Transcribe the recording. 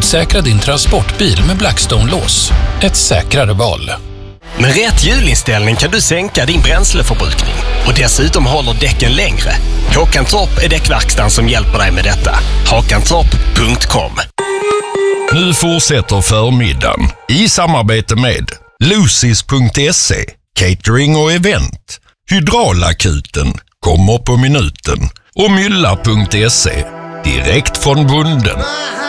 Säkra din transportbil med Blackstone-lås. Ett säkrare val. Med rätt hjulinställning kan du sänka din bränsleförbrukning och dessutom håller däcken längre. Håkantorp är däckverkstan som hjälper dig med detta. Håkantorp.com. Nu fortsätter förmiddagen i samarbete med Lucis.se, catering och event, Hydraulakuten, kommer på minuten och Mylla.se, direkt från bunden.